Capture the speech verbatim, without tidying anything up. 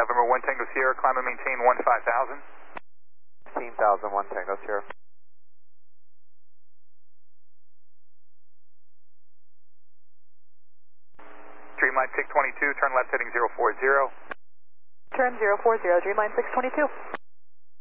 November one Tango Sierra, climb and maintain one five thousand. fifteen thousand, one Tango Sierra. Dreamline six twenty-two, turn left heading zero four zero. Turn zero four zero, Dreamline six twenty-two.